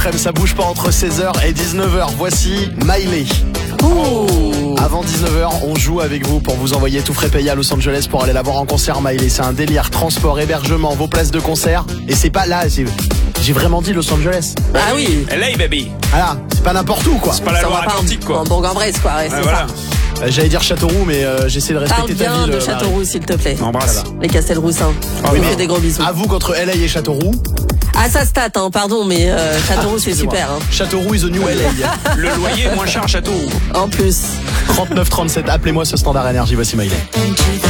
l'après-midi, ça bouge pas entre 16h et 19h. Voici Miley. Avant 19h, on joue avec vous pour vous envoyer tout frais payé à Los Angeles pour aller la voir en concert. Miley, c'est un délire, transport, hébergement, vos places de concert. Et c'est pas là, j'ai vraiment dit Los Angeles. Ah oui. LA baby. Voilà, c'est pas n'importe où quoi. C'est pas la Loire-Atlantique quoi. En Bourg-en-Bresse quoi, ouais, c'est voilà. ça. J'allais dire Châteauroux, mais j'essaie de respecter ta Parle ville. bien de Châteauroux s'il te plaît. Embrasse. Les Castelroussins. Oui, On mais fait des gros bisous. avoue qu'entre LA et Châteauroux, Ah ça stat pardon mais Châteauroux c'est excusez-moi. super Châteauroux is the new LA. Le loyer est moins cher à Châteauroux. En plus. 39 37, appelez-moi ce standard énergie, voici Miley.